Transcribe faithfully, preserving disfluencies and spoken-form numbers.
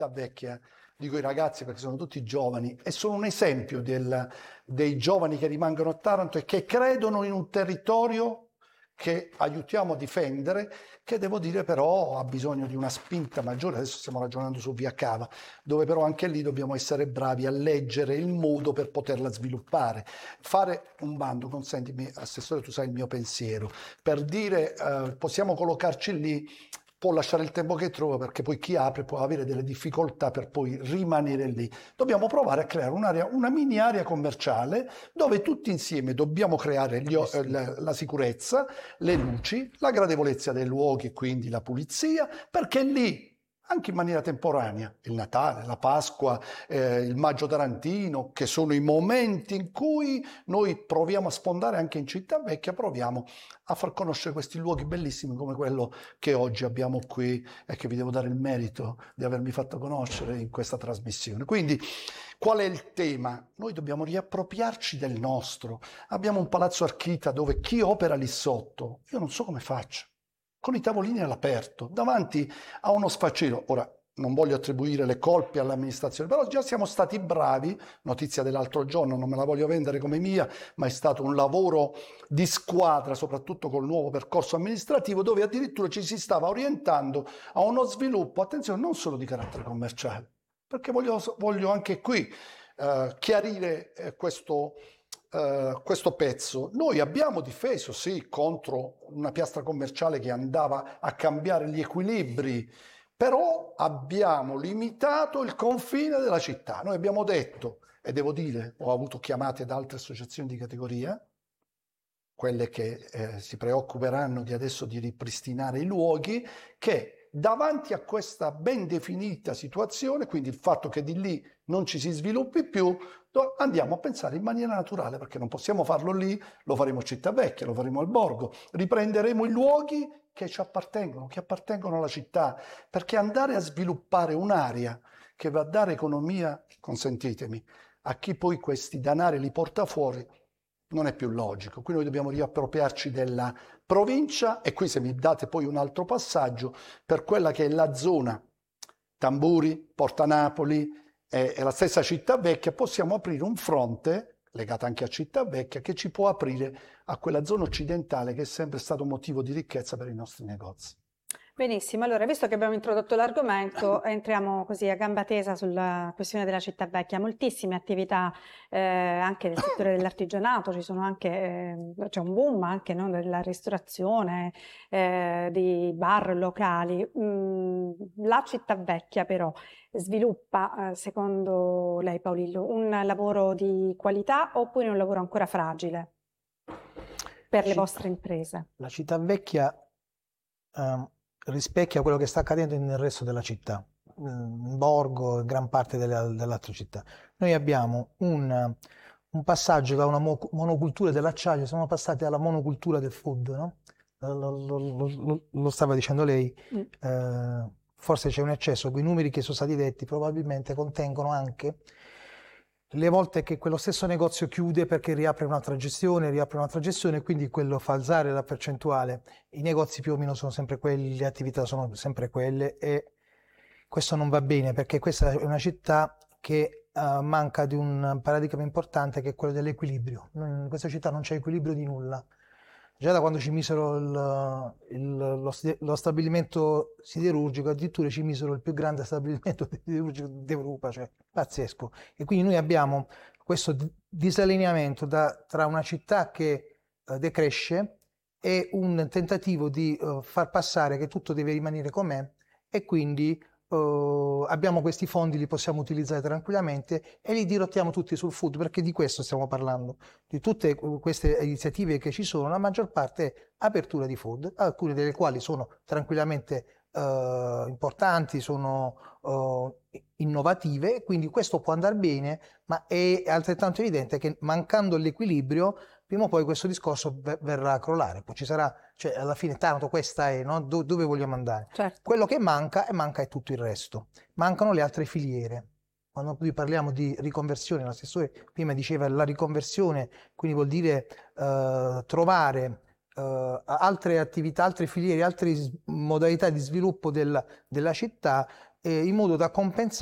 Vecchia, dico i ragazzi perché sono tutti giovani e sono un esempio del, dei giovani che rimangono a Taranto e che credono in un territorio che aiutiamo a difendere, che devo dire però ha bisogno di una spinta maggiore. Adesso stiamo ragionando su Via Cava, dove però anche lì dobbiamo essere bravi a leggere il modo per poterla sviluppare. Fare un bando, consentimi, Assessore, tu sai il mio pensiero, per dire eh, possiamo collocarci lì, può lasciare il tempo che trova, perché poi chi apre può avere delle difficoltà per poi rimanere lì. Dobbiamo provare a creare un'area, una mini area commerciale dove tutti insieme dobbiamo creare gli, eh, la, la sicurezza, le luci, la gradevolezza dei luoghi e quindi la pulizia, perché lì, anche in maniera temporanea, il Natale, la Pasqua, eh, il Maggio Tarantino, che sono i momenti in cui noi proviamo a sfondare anche in Città Vecchia, proviamo a far conoscere questi luoghi bellissimi come quello che oggi abbiamo qui e che vi devo dare il merito di avermi fatto conoscere in questa trasmissione. Quindi, qual è il tema? Noi dobbiamo riappropriarci del nostro. Abbiamo un palazzo Archita dove chi opera lì sotto, io non so come faccia, con i tavolini all'aperto, davanti a uno sfacelo. Ora, non voglio attribuire le colpe all'amministrazione, però già siamo stati bravi, notizia dell'altro giorno, non me la voglio vendere come mia, ma è stato un lavoro di squadra, soprattutto col nuovo percorso amministrativo, dove addirittura ci si stava orientando a uno sviluppo, attenzione, non solo di carattere commerciale, perché voglio, voglio anche qui eh, chiarire eh, questo... Uh, questo pezzo. Noi abbiamo difeso, sì, contro una piastra commerciale che andava a cambiare gli equilibri, però abbiamo limitato il confine della città. Noi abbiamo detto, e devo dire, ho avuto chiamate da altre associazioni di categoria, quelle che eh, si preoccuperanno di adesso di ripristinare i luoghi, che davanti a questa ben definita situazione, quindi il fatto che di lì non ci si sviluppi più, andiamo a pensare in maniera naturale, perché non possiamo farlo lì, lo faremo a Città Vecchia, lo faremo al Borgo, riprenderemo i luoghi che ci appartengono, che appartengono alla città, perché andare a sviluppare un'area che va a dare economia, consentitemi, a chi poi questi danari li porta fuori, non è più logico. Qui noi dobbiamo riappropriarci della provincia, e qui se mi date poi un altro passaggio, per quella che è la zona Tamburi, Porta Napoli e, e la stessa Città Vecchia, possiamo aprire un fronte, legato anche a Città Vecchia, che ci può aprire a quella zona occidentale che è sempre stato motivo di ricchezza per i nostri negozi. Benissimo, allora visto che abbiamo introdotto l'argomento, entriamo così a gamba tesa sulla questione della Città Vecchia. Moltissime attività eh, anche nel settore dell'artigianato, ci sono anche, eh, c'è un boom anche, no, della ristorazione, eh, di bar locali. Mm, la Città Vecchia però sviluppa, eh, secondo lei Paolillo, un lavoro di qualità oppure un lavoro ancora fragile per le vostre imprese? La Città Vecchia um, rispecchia quello che sta accadendo nel resto della città, in Borgo e gran parte delle, dell'altra città. Noi abbiamo un, un passaggio da una mo monocultura dell'acciaio, siamo passati alla monocultura del food, no? Lo, lo, lo, lo stava dicendo lei, mm. eh, forse c'è un eccesso, quei numeri che sono stati detti probabilmente contengono anche le volte che quello stesso negozio chiude perché riapre un'altra gestione, riapre un'altra gestione, quindi quello fa alzare la percentuale. I negozi più o meno sono sempre quelli, le attività sono sempre quelle, e questo non va bene perché questa è una città che uh, manca di un paradigma importante, che è quello dell'equilibrio. In questa città non c'è equilibrio di nulla. Già da quando ci misero il, il, lo, lo stabilimento siderurgico, addirittura ci misero il più grande stabilimento siderurgico d'Europa, cioè pazzesco. E quindi noi abbiamo questo disallineamento da, tra una città che uh, decresce e un tentativo di uh, far passare che tutto deve rimanere com'è, e quindi Uh, abbiamo questi fondi, li possiamo utilizzare tranquillamente e li dirottiamo tutti sul food, perché di questo stiamo parlando, di tutte queste iniziative che ci sono. La maggior parte è apertura di food, alcune delle quali sono tranquillamente uh, importanti, sono uh, innovative, quindi questo può andare bene, ma è altrettanto evidente che mancando l'equilibrio prima o poi questo discorso verrà a crollare. Poi ci sarà, cioè alla fine Taranto questa è, no? Do dove vogliamo andare? Certo. Quello che manca, e manca è tutto il resto. Mancano le altre filiere. Quando noi parliamo di riconversione, l'assessore prima diceva la riconversione, quindi vuol dire uh, trovare uh, altre attività, altre filiere, altre modalità di sviluppo del, della città. eh, in modo da compensare